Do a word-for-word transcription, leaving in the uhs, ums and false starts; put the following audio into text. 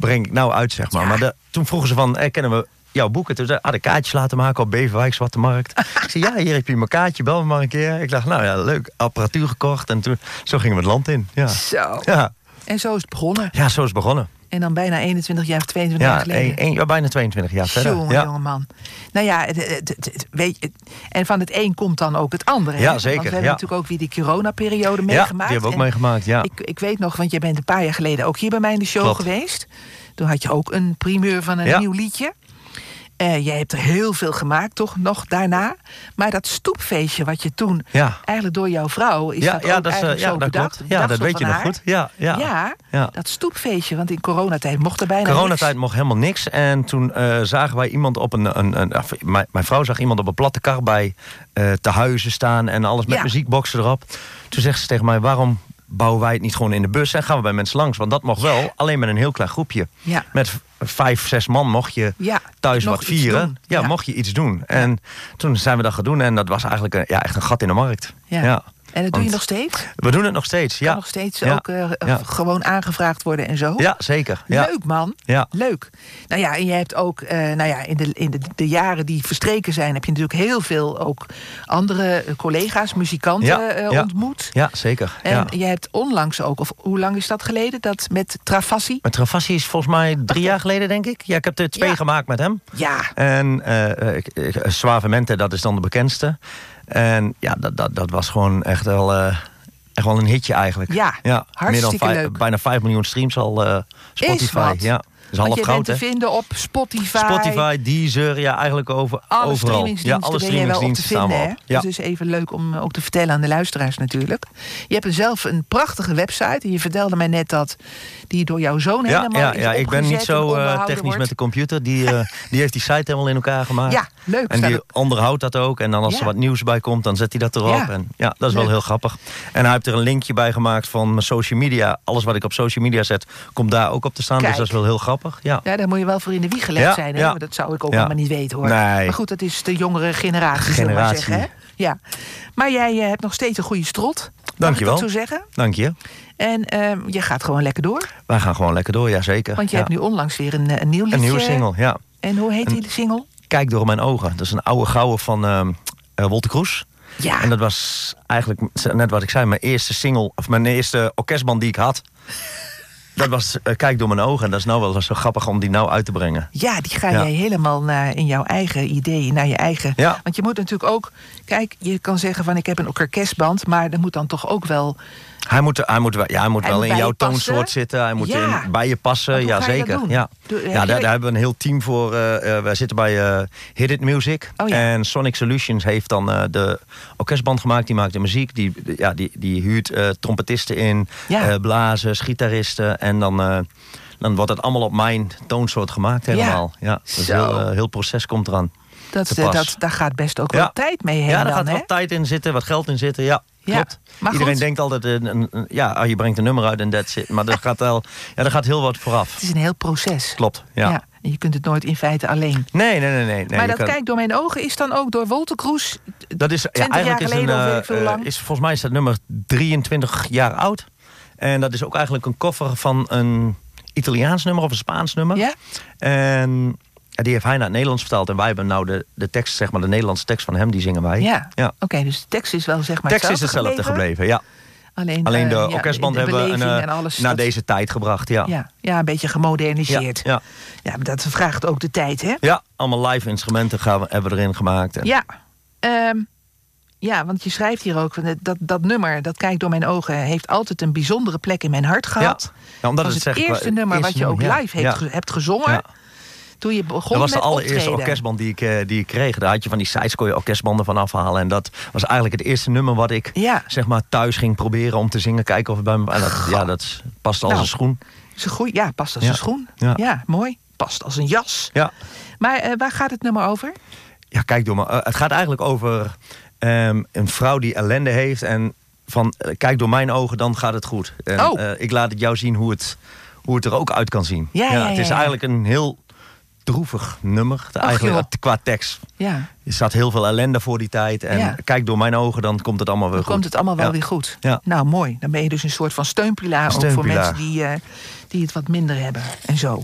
breng ik nou uit, zeg maar. Ja. Maar de, toen vroegen ze van, eh, kennen we jouw boeken? Toen hadden kaartjes laten maken op Beverwijk, Zwarte Markt. Ik zei, ja, hier heb je mijn kaartje, bel me maar een keer. Ik dacht, nou ja, leuk, apparatuur gekocht. En toen, zo gingen we het land in. Ja. Zo. Ja. En zo is het begonnen. Ja, zo is het begonnen. En dan bijna eenentwintig jaar of tweeëntwintig ja, jaar geleden. Een, een, ja, bijna tweeëntwintig jaar verder. Jongen, ja. jonge man. Nou ja, het, het, het, het, weet je, en van het een komt dan ook het andere. Ja, hè? zeker. Want we hebben ja. natuurlijk ook weer die coronaperiode meegemaakt. Ja, die hebben we ook en meegemaakt, ja. Ik, ik weet nog, want jij bent een paar jaar geleden ook hier bij mij in de show Klopt. geweest. Toen had je ook een primeur van een ja. nieuw liedje. Uh, jij hebt er heel veel gemaakt, toch, nog daarna. Maar dat stoepfeestje wat je toen... Ja. eigenlijk door jouw vrouw is ja, dat ja, ook dat is, eigenlijk ja, zo dat bedacht. klopt. Ja, dat weet je nog goed. Ja, ja. Ja, ja, dat stoepfeestje, want in coronatijd mocht er bijna coronatijd niks. mocht helemaal niks. En toen uh, zagen wij iemand op een... een, een uh, mijn, mijn vrouw zag iemand op een platte kar bij uh, te huizen staan... en alles met ja. muziekboxen erop. Toen zegt ze tegen mij, waarom... bouwen wij het niet gewoon in de bus en gaan we bij mensen langs. Want dat mocht wel, alleen met een heel klein groepje. Ja. Met vijf, zes man mocht je ja, thuis wat vieren. Ja, ja, mocht je iets doen. En ja. toen zijn we dat gaan doen. En dat was eigenlijk een, ja, echt een gat in de markt. Ja. Ja. En dat doe je nog steeds? We doen het nog steeds, ja. Kan nog steeds ja. ook uh, ja. gewoon aangevraagd worden en zo? Ja, zeker. Ja. Leuk, man. Ja. Leuk. Nou ja, en je hebt ook, uh, nou ja, in, de, in de, de jaren die verstreken zijn... heb je natuurlijk heel veel ook andere collega's, muzikanten ja. uh, ja. ontmoet. Ja, zeker. En ja. je hebt onlangs ook, of hoe lang is dat geleden, dat met Travassi? Met Travassi is volgens mij drie jaar geleden, denk ik. Ja, ik heb er twee ja. gemaakt met hem. Ja. En uh, Suavemente, dat is dan de bekendste. En ja, dat, dat, dat was gewoon echt wel... Uh, Echt wel een hitje eigenlijk. Ja, ja hartstikke meer dan vijf, leuk. Bijna vijf miljoen streams al uh, Spotify. Is ja, is half Want je groot, bent te hè? vinden op Spotify. Spotify, Deezer, ja, eigenlijk over, alle overal. Streamingsdiensten ja, alle ben je wel op te streamingsdiensten vinden, staan hè? we op. Ja. Dus het is even leuk om ook te vertellen aan de luisteraars natuurlijk. Je hebt zelf een prachtige website. En je vertelde mij net dat die door jouw zoon ja, helemaal ja, is ja, ik ben niet zo uh, technisch wordt. met de computer. Die, uh, die heeft die site helemaal in elkaar gemaakt. Ja, leuk. En die onderhoudt dat ook. En dan als ja. er wat nieuws bij komt, dan zet hij dat erop. Ja, en ja dat is leuk. wel heel grappig. En hij heeft er een linkje bij gemaakt van mijn social media. Alles wat ik op social media zet, komt daar ook op te staan. Kijk. Dus dat is wel heel grappig. Ja, ja daar moet je wel voor in de wieg gelegd ja, zijn. Hè? ja. Maar dat zou ik ook ja. allemaal niet weten, hoor. Nee. Maar goed, dat is de jongere generatie, generatie. zullen we maar zeggen. Hè? Ja. Maar jij uh, hebt nog steeds een goede strot. Dank je wel. Mag ik dat zo zeggen? Dank je. En uh, je gaat gewoon lekker door. Wij gaan gewoon lekker door, ja zeker. Want je ja. hebt nu onlangs weer een, een nieuw liedje. Een nieuwe single, ja. En hoe heet een, die single? Kijk door mijn ogen. Dat is een oude gouden van uh, uh, Wolter Kroes. Ja. En dat was eigenlijk, net wat ik zei, mijn eerste single, of mijn eerste orkestband die ik had. Dat was uh, Kijk door mijn ogen. En dat is nou wel zo grappig om die nou uit te brengen. Ja, die ga ja. jij helemaal naar, in jouw eigen idee, naar je eigen... Ja. Want je moet natuurlijk ook... Kijk, je kan zeggen van ik heb een orkestband... maar er moet dan toch ook wel... Hij moet, hij moet, ja, hij moet hij wel moet in jouw passen. toonsoort zitten. Hij moet ja. in, bij je passen. Ja, zeker. Ja, Doe, ja daar, daar hebben we een heel team voor. Uh, uh, wij zitten bij uh, Hit It Music. Oh, ja. En Sonic Solutions heeft dan uh, de orkestband gemaakt. Die maakt de muziek. Die, ja, die, die huurt uh, trompetisten in. Ja. Uh, blazers, gitaristen. En dan... Uh, dan wordt het allemaal op mijn toonsoort gemaakt helemaal. Ja, ja. Dus heel, uh, heel proces komt eraan. Dat, uh, dat, daar gaat best ook wel ja. tijd mee heen. Ja, daar dan, gaat hè? wat tijd in zitten, wat geld in zitten. Ja, ja. klopt. Maar Iedereen goed. denkt altijd, een, een, een, ja, je brengt een nummer uit en that's it. Maar er gaat, wel, ja, er gaat heel wat vooraf. Het is een heel proces. Klopt, ja. ja. En je kunt het nooit in feite alleen. Nee, nee, nee. nee, nee maar dat kan... Kijk door mijn ogen is dan ook door Wolter Kroes... Dat is, ja, eigenlijk is een, geleden, of uh, is, volgens mij is dat nummer drieëntwintig jaar oud. En dat is ook eigenlijk een koffer van een Italiaans nummer of een Spaans nummer. Ja? En die heeft hij naar het Nederlands vertaald. En wij hebben nou de, de tekst, zeg maar de Nederlandse tekst van hem, die zingen wij. Ja, ja. oké, okay, dus de tekst is wel zeg maar tekst hetzelfde is hetzelfde gebleven, gebleven ja. Alleen, Alleen de uh, orkestband ja, de hebben we een, uh, alles, naar dat... deze tijd gebracht, ja. Ja, ja een beetje gemoderniseerd. Ja, ja. ja, maar dat vraagt ook de tijd, hè? Ja, allemaal live instrumenten gaan we, hebben we erin gemaakt. En... Ja, um, ja, want je schrijft hier ook... Dat, dat nummer, dat Kijk door mijn ogen... heeft altijd een bijzondere plek in mijn hart gehad. Ja, ja omdat dat het, was het zeg, eerste nummer eerste wat je ook nummer, live ja. heeft, ja. hebt gezongen... Ja. Toen je begon dat was met de allereerste optreden. orkestband die ik, uh, die ik kreeg. Daar had je van die sites kon je orkestbanden van afhalen. En dat was eigenlijk het eerste nummer wat ik ja. zeg maar thuis ging proberen om te zingen. Kijken of het bij me... En dat, ja, dat past als nou, een schoen. Is een goeie, ja, past als ja. een schoen. Ja. ja, mooi. Past als een jas. Ja. Maar uh, waar gaat het nummer over? Ja, kijk door me. Uh, het gaat eigenlijk over um, een vrouw die ellende heeft. En van, uh, kijk door mijn ogen, dan gaat het goed. En, oh. uh, ik laat het jou zien hoe het, hoe het er ook uit kan zien. Ja, ja, ja, het is ja. eigenlijk een heel... droevig nummer, Ach, eigenlijk joh. qua tekst. Ja. Er zat heel veel ellende voor die tijd. En ja. kijk door mijn ogen, dan komt het allemaal weer dan goed. komt het allemaal wel ja. weer goed. Ja. Nou, mooi. Dan ben je dus een soort van steunpilaar, steunpilaar. ook voor mensen die, uh, die het wat minder hebben. En zo.